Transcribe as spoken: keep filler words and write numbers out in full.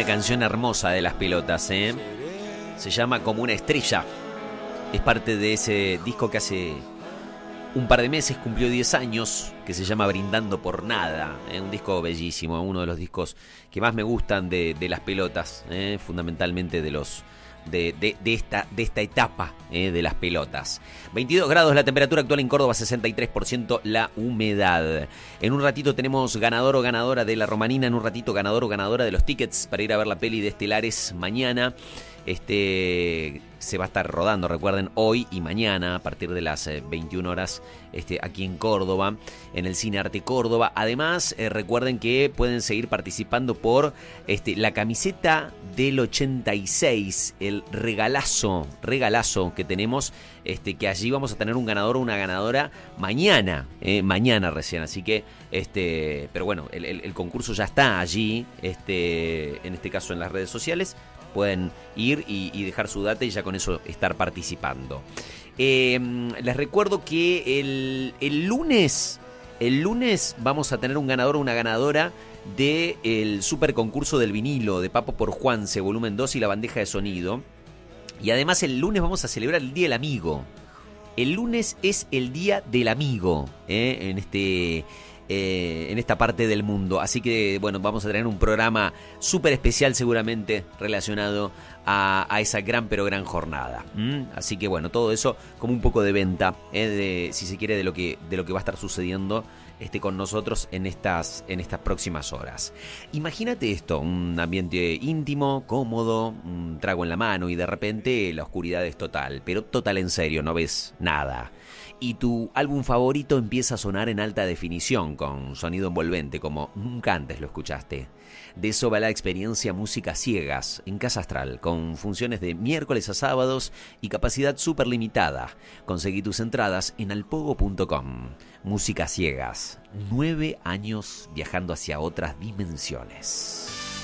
una canción hermosa de Las Pelotas, ¿eh? Se llama Como una estrella. Es parte de ese disco que hace un par de meses cumplió diez años, que se llama Brindando por Nada. ¿eh? Un disco bellísimo, uno de los discos que más me gustan de, de Las Pelotas, ¿eh? fundamentalmente de los... De, de, de, esta, de esta etapa eh, de Las Pelotas. veintidós grados la temperatura actual en Córdoba, sesenta y tres por ciento la humedad. En un ratito tenemos ganador o ganadora de la Romanina, en un ratito ganador o ganadora de los tickets para ir a ver la peli de Estelares mañana. Este se va a estar rodando, recuerden, hoy y mañana a partir de las veintiuna horas este, aquí en Córdoba, en el Cine Arte Córdoba. Además, eh, recuerden que pueden seguir participando por este, la camiseta del ochenta y seis, el regalazo, regalazo que tenemos, este, que allí vamos a tener un ganador o una ganadora mañana, eh, mañana recién, así que, este, pero bueno, el, el, el concurso ya está allí, este, en este caso en las redes sociales. Pueden ir y, y dejar su data y ya con eso estar participando. Eh, les recuerdo que el, el lunes, el lunes vamos a tener un ganador o una ganadora del super concurso del vinilo de Papo por Juanse, volumen dos y la bandeja de sonido. Y además el lunes vamos a celebrar el Día del Amigo. El lunes es el Día del Amigo, ¿eh? en este... Eh, en esta parte del mundo. Así que, bueno, vamos a tener un programa súper especial seguramente relacionado a, a esa gran pero gran jornada. ¿Mm? Así que, bueno, todo eso como un poco de venta, eh, de, si se quiere, de lo que, de lo que va a estar sucediendo este, con nosotros en estas, en estas próximas horas. Imagínate esto, un ambiente íntimo, cómodo, un trago en la mano y de repente la oscuridad es total, pero total en serio, no ves nada. Y tu álbum favorito empieza a sonar en alta definición, con sonido envolvente, como nunca antes lo escuchaste. De eso va la experiencia Música Ciegas, en Casa Astral, con funciones de miércoles a sábados y capacidad súper limitada. Conseguí tus entradas en alpogo punto com. Música Ciegas, nueve años viajando hacia otras dimensiones.